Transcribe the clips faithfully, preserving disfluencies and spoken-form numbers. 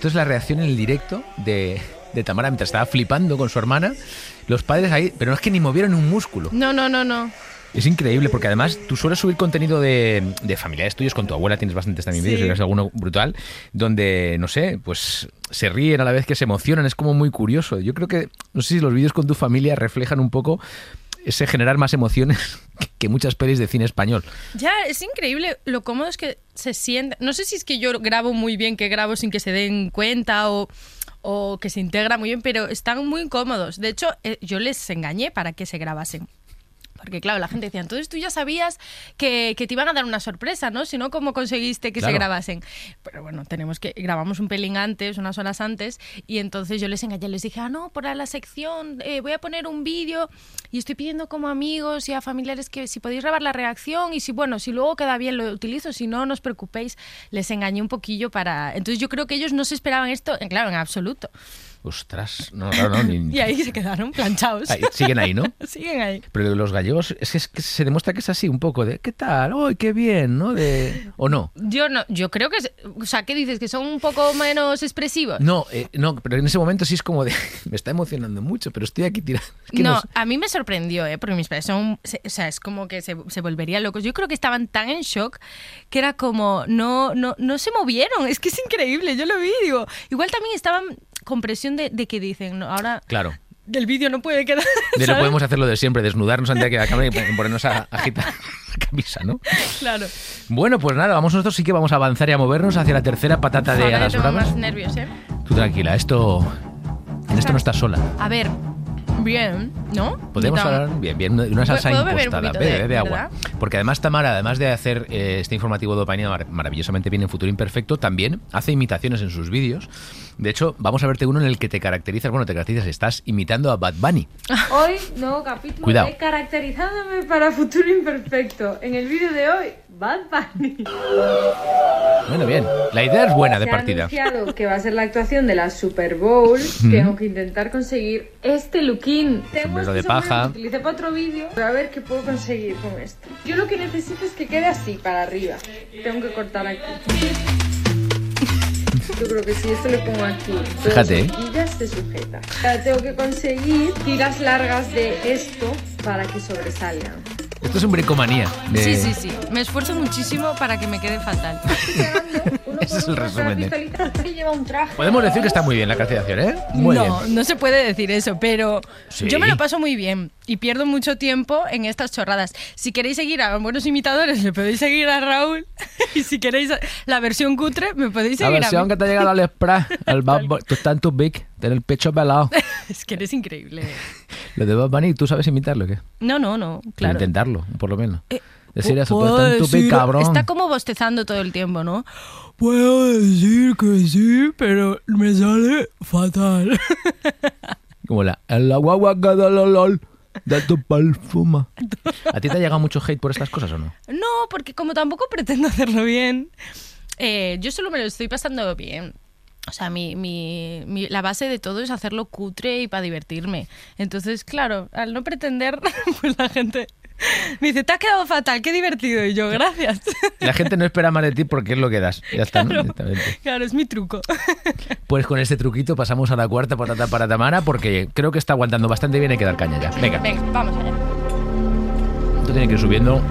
esto es la reacción en el directo de, de Tamara mientras estaba flipando con su hermana. Los padres ahí, pero no es que ni movieron un músculo. No, no, no, no. Es increíble, porque además tú sueles subir contenido de, de familiares tuyos, con tu abuela tienes bastantes también vídeos, Sí. y ves alguno brutal, donde, no sé, pues se ríen a la vez que se emocionan, es como muy curioso. Yo creo que, no sé si los vídeos con tu familia reflejan un poco ese generar más emociones que muchas pelis de cine español. Ya, es increíble lo cómodo es que se siente. No sé si es que yo grabo muy bien, que grabo sin que se den cuenta o, o que se integra muy bien, pero están muy cómodos. De hecho, eh, yo les engañé para que se grabasen. Porque claro, la gente decía, entonces tú ya sabías que, que te iban a dar una sorpresa, ¿no? Si no, ¿cómo conseguiste que Claro. se grabasen? Pero bueno, tenemos que grabamos un pelín antes, unas horas antes, y entonces yo les engañé, les dije, ah, no, para la sección eh, voy a poner un vídeo y estoy pidiendo como amigos y a familiares que si podéis grabar la reacción y si, bueno, si luego queda bien lo utilizo, si no, no os preocupéis. Les engañé un poquillo para... Entonces yo creo que ellos no se esperaban esto, en- claro, en absoluto. Ostras, no, claro, no. Ni... Y ahí se quedaron planchados. Ahí, siguen ahí, ¿no? Siguen ahí. Pero los gallegos, es que, es que se demuestra que es así un poco de, ¿qué tal? ¡Ay, qué bien! ¿No? De, ¿o no? Yo no, yo creo que, es- o sea, ¿qué dices? ¿Que son un poco menos expresivos? No, eh, no, pero en ese momento sí es como de, me está emocionando mucho, pero estoy aquí tirando. Es que No, sé. a mí me sorprendió, ¿eh? Porque mis padres son, se- o sea, es como que se, se volverían locos. Yo creo que estaban tan en shock que era como, no, no, no se movieron. Es que es increíble, yo lo vi, digo. Igual también estaban con presión de, de que dicen, no, ahora Claro. del vídeo no puede quedar. De no ¿sabes? podemos hacer lo de siempre, desnudarnos ante la cámara y ponernos a agitar la camisa, ¿no? Claro. Bueno, pues nada, vamos nosotros sí que vamos a avanzar y a movernos hacia la tercera patata de Ahora Alas tengo Bravas. más nervios, ¿eh? Tú tranquila, esto... En esto no estás sola. A ver, bien, ¿no? Podemos Ni tan- hablar bien, bien, de una salsa ¿Puedo beber un impostada. poquito Bebe, de- bebe agua. verdad? Porque además Tamara, además de hacer eh, este informativo de Dopamina mar- maravillosamente bien en Futuro Imperfecto, también hace imitaciones en sus vídeos. De hecho, vamos a verte uno en el que te caracterizas, bueno, te caracterizas, estás imitando a Bad Bunny. Hoy, nuevo capítulo Cuidado. de Caracterizándome para Futuro Imperfecto. En el vídeo de hoy, Bad Bunny. Bueno, bien. La idea es buena de Se ha partida. anunciado que va a ser la actuación de la Super Bowl. Tengo que intentar conseguir este looking. Tengo Sombrero este de paja. sombrero que utilicé para otro vídeo. Voy a ver qué puedo conseguir con esto. Yo lo que necesito es que quede así, para arriba. Tengo que cortar aquí. Yo creo que si esto le pongo aquí, dos Fíjate, ¿eh? horquillas se sujeta. Ahora tengo que conseguir tiras largas de esto para que sobresalgan. Esto es un bricomanía. de- Sí, sí, sí. Me esfuerzo muchísimo para que me quede fatal. Uno Ese por es el uno, resumen de- cada pistolita que lleva un traje. Podemos decir que está muy bien la caracterización, ¿eh? Muy no, bien. no se puede decir eso, pero Sí. yo me lo paso muy bien y pierdo mucho tiempo en estas chorradas. Si queréis seguir a buenos imitadores, le podéis seguir a Raúl. Y si queréis la versión cutre, me podéis La seguir a versión mí. que te ha llegado al Express, el Bad Bunny, tú estás en tu big, ten el pecho pelado. Es que eres increíble. Lo de Bad Bunny, ¿tú sabes imitarlo o qué? No, no, no, O claro. intentarlo, por lo menos. Eh, Decir eso, tú puedo estás en tu big, decir- cabrón. Está como bostezando todo el tiempo, ¿no? Puedo decir que sí, pero me sale fatal. Como la, el guagua que da la lol de tu perfuma. ¿A ti te ha llegado mucho hate por estas cosas o no? No, porque como tampoco pretendo hacerlo bien, eh, yo solo me lo estoy pasando bien. O sea, mi, mi, mi- la base de todo es hacerlo cutre y para divertirme. Entonces, claro, al no pretender, pues la gente me dice, te has quedado fatal, qué divertido. Y yo, gracias. La gente no espera más de ti porque es lo que das. Ya está, ¿no? Claro, Directamente. claro, es mi truco. Pues con este truquito pasamos a la cuarta patata para Tamara porque creo que está aguantando bastante bien y hay que dar caña ya. Venga, Venga, vamos allá. esto tiene que ir subiendo.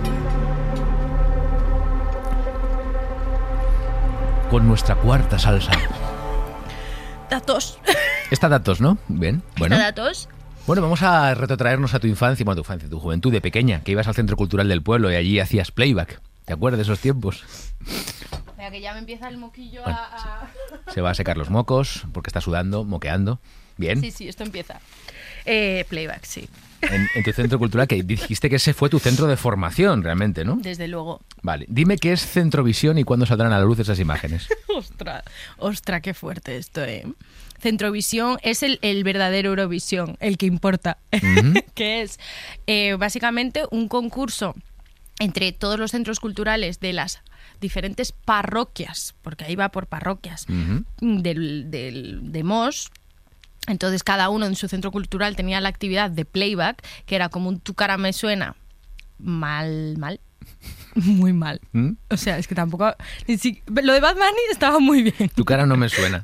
Con nuestra cuarta salsa. Datos. Esta datos, ¿no? Bien, bueno. Datos. Bueno, vamos a retrotraernos a tu infancia, bueno, tu infancia, tu juventud de pequeña, que ibas al Centro Cultural del Pueblo y allí hacías playback. ¿Te acuerdas de esos tiempos? Venga, que ya me empieza el moquillo Bueno, a... a- Se va a secar los mocos porque está sudando, moqueando. Bien. Sí, sí, esto empieza. Eh, playback, sí, En, en tu centro cultural, que dijiste que ese fue tu centro de formación realmente, ¿no? desde luego. Vale. Dime qué es Centrovisión y cuándo saldrán a la luz esas imágenes. Ostras, ostras, qué fuerte esto, ¿eh? Centrovisión es el, el verdadero Eurovisión, el que importa, Ujú. que es eh, básicamente un concurso entre todos los centros culturales de las diferentes parroquias, porque ahí va por parroquias, Ujú. del, del, de Mos. Entonces cada uno en su centro cultural tenía la actividad de playback, que era como un tu cara me suena mal, mal, muy mal. ¿Mm? O sea, es que tampoco... ni si- Lo de Bad Bunny estaba muy bien. Tu cara no me suena.